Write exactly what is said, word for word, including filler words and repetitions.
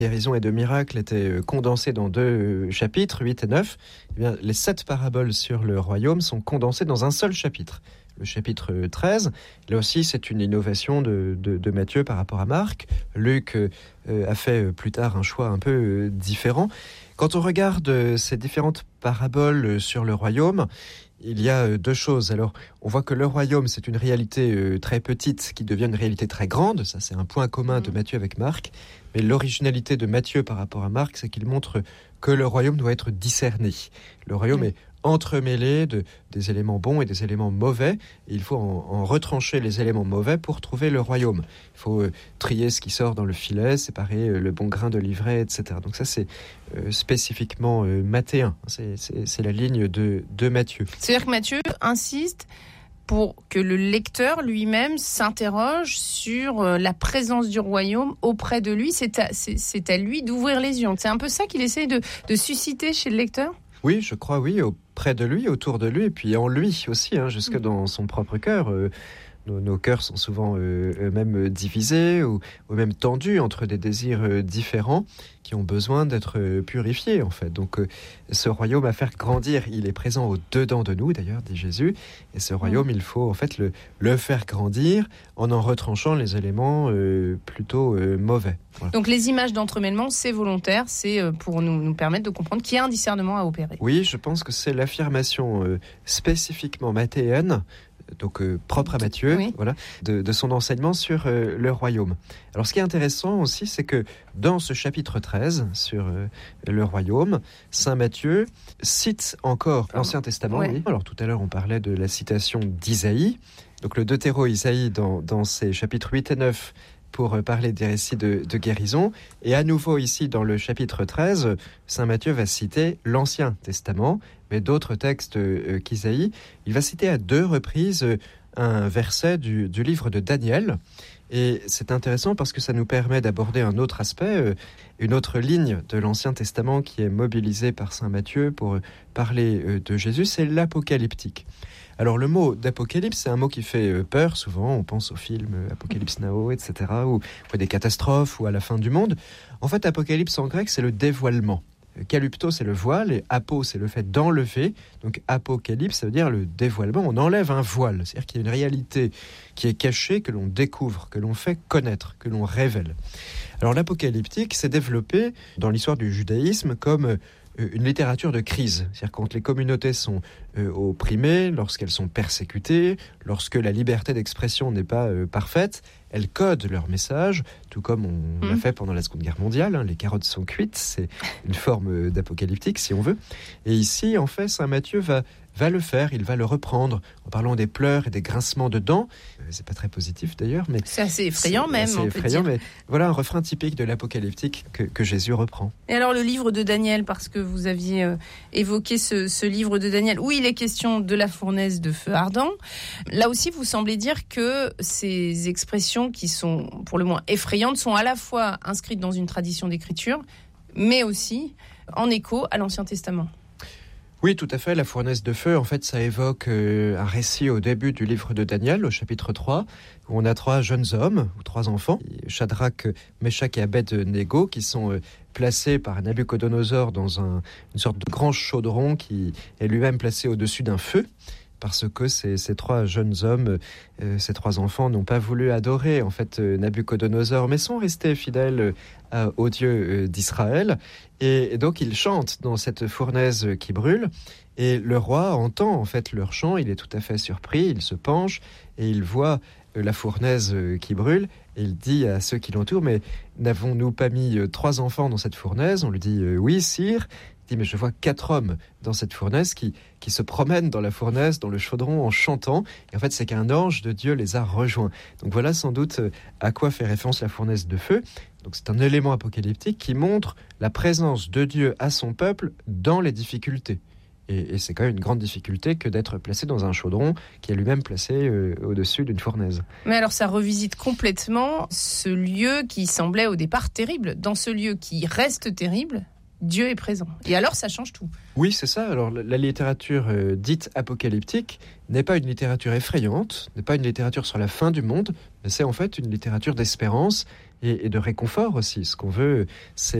Guérison et de miracles étaient condensés dans deux chapitres, huit et neuf. Eh bien, les sept paraboles sur le royaume sont condensées dans un seul chapitre, le chapitre treize. Là aussi, c'est une innovation de, de, de Matthieu par rapport à Marc. Luc euh, a fait plus tard un choix un peu euh, différent. Quand on regarde ces différentes paraboles sur le royaume, il y a deux choses. Alors, on voit que le royaume, c'est une réalité euh, très petite qui devient une réalité très grande. Ça, c'est un point commun de Matthieu avec Marc. Mais l'originalité de Matthieu par rapport à Marc, c'est qu'il montre que le royaume doit être discerné. Le royaume mmh. est entremêlé de, des éléments bons et des éléments mauvais. Et il faut en, en retrancher les éléments mauvais pour trouver le royaume. Il faut euh, trier ce qui sort dans le filet, séparer euh, le bon grain de l'ivraie, et cetera. Donc ça, c'est euh, spécifiquement euh, mathéen. C'est, c'est, c'est la ligne de, de Matthieu. C'est-à-dire que Matthieu insiste pour que le lecteur lui-même s'interroge sur la présence du royaume auprès de lui. C'est à, c'est, c'est à lui d'ouvrir les yeux. C'est un peu ça qu'il essaye de, de susciter chez le lecteur ? Oui, je crois, oui, auprès de lui, autour de lui, et puis en lui aussi, hein, jusque dans son propre cœur. Euh, nos, nos cœurs sont souvent euh, eux-mêmes divisés ou, ou même tendus entre des désirs euh, différents qui ont besoin d'être euh, purifiés, en fait. Donc, euh, ce royaume à faire grandir, il est présent au-dedans de nous, d'ailleurs, dit Jésus. Et ce royaume, mmh. il faut, en fait, le, le faire grandir en en retranchant les éléments euh, plutôt euh, mauvais. Voilà. Donc, les images d'entremêlement, c'est volontaire, c'est pour nous, nous permettre de comprendre qu'il y a un discernement à opérer. Oui, je pense que c'est l'affirmation euh, spécifiquement mathéenne, donc euh, propre à Matthieu, oui. voilà, de, de son enseignement sur euh, le royaume. Alors ce qui est intéressant aussi, c'est que dans ce chapitre treize sur euh, le royaume, saint Matthieu cite encore oh. l'Ancien Testament. Ouais. Oui. Alors tout à l'heure, on parlait de la citation d'Isaïe, donc le Deutéro-Isaïe dans, dans ses chapitres huit et neuf, pour parler des récits de, de guérison. Et à nouveau ici, dans le chapitre treize, saint Matthieu va citer l'Ancien Testament, mais d'autres textes euh, qu'Isaïe. Il va citer à deux reprises euh, un verset du, du livre de Daniel. Et c'est intéressant parce que ça nous permet d'aborder un autre aspect, euh, une autre ligne de l'Ancien Testament qui est mobilisée par saint Matthieu pour euh, parler euh, de Jésus, c'est l'apocalyptique. Alors le mot d'apocalypse, c'est un mot qui fait peur souvent, on pense au film Apocalypse Now, et cetera, ou à des catastrophes ou à la fin du monde. En fait, apocalypse en grec, c'est le dévoilement. Kalypto, c'est le voile, et apo, c'est le fait d'enlever. Donc apocalypse, ça veut dire le dévoilement, on enlève un voile, c'est-à-dire qu'il y a une réalité qui est cachée, que l'on découvre, que l'on fait connaître, que l'on révèle. Alors l'apocalyptique s'est développé dans l'histoire du judaïsme comme une littérature de crise, c'est-à-dire quand les communautés sont euh, opprimées, lorsqu'elles sont persécutées, lorsque la liberté d'expression n'est pas euh, parfaite, elles codent leur message, tout comme on mmh. l'a fait pendant la Seconde Guerre mondiale, hein, les carottes sont cuites, c'est une forme d'apocalyptique si on veut. Et ici, en fait, saint Matthieu va, va le faire, il va le reprendre, en parlant des pleurs et des grincements de dents. Euh, c'est pas très positif d'ailleurs, mais... C'est assez effrayant c'est même, assez on effrayant, peut dire. Mais voilà un refrain typique de l'apocalyptique que, que Jésus reprend. Et alors le livre de Daniel, parce que vous aviez euh, évoqué ce, ce livre de Daniel, où il est question de la fournaise de feu ardent. Là aussi, vous semblez dire que ces expressions qui sont pour le moins effrayantes sont à la fois inscrites dans une tradition d'écriture, mais aussi en écho à l'Ancien Testament. Oui, tout à fait. La fournaise de feu, en fait, ça évoque euh, un récit au début du livre de Daniel, au chapitre trois, où on a trois jeunes hommes, ou trois enfants, Shadrach, Meshach et Abed-Nego, qui sont euh, placés par Nabuchodonosor dans un, une sorte de grand chaudron qui est lui-même placé au-dessus d'un feu, parce que ces, ces trois jeunes hommes, euh, ces trois enfants n'ont pas voulu adorer en fait euh, Nabuchodonosor, mais sont restés fidèles euh, au Dieu euh, d'Israël. Et, et donc ils chantent dans cette fournaise qui brûle. Et le roi entend en fait leur chant, il est tout à fait surpris, il se penche et il voit euh, la fournaise euh, qui brûle. Et il dit à ceux qui l'entourent, mais n'avons-nous pas mis euh, trois enfants dans cette fournaise ? On lui dit euh, oui, sire. Il dit, mais je vois quatre hommes dans cette fournaise qui, qui se promènent dans la fournaise, dans le chaudron, en chantant. Et en fait, c'est qu'un ange de Dieu les a rejoints. Donc voilà sans doute à quoi fait référence la fournaise de feu. Donc c'est un élément apocalyptique qui montre la présence de Dieu à son peuple dans les difficultés. Et, et c'est quand même une grande difficulté que d'être placé dans un chaudron qui est lui-même placé euh, au-dessus d'une fournaise. Mais alors ça revisite complètement ce lieu qui semblait au départ terrible. Dans ce lieu qui reste terrible, Dieu est présent. Et alors, ça change tout. Oui, c'est ça. Alors, la littérature euh, dite apocalyptique n'est pas une littérature effrayante, n'est pas une littérature sur la fin du monde, mais c'est en fait une littérature d'espérance et, et de réconfort aussi. Ce qu'on veut, c'est